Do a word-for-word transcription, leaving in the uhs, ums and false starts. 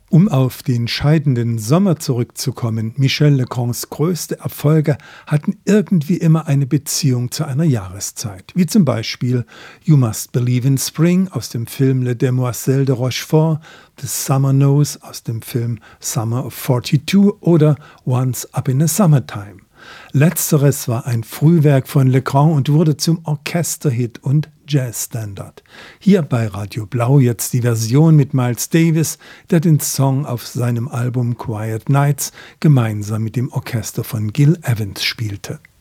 Um auf den scheidenden Sommer zurückzukommen, Michel Legrands größte Erfolge hatten irgendwie immer eine Beziehung zu einer Jahreszeit, wie zum Beispiel You Must Believe in Spring aus dem Film Les Demoiselles de Rochefort, The Summer Knows aus dem Film Summer of forty-two oder Once Up in a Summertime. Letzteres war ein Frühwerk von Legrand und wurde zum Orchesterhit und Jazzstandard. Hier bei Radio Blau jetzt die Version mit Miles Davis, der den Song auf seinem Album Quiet Nights gemeinsam mit dem Orchester von Gil Evans spielte.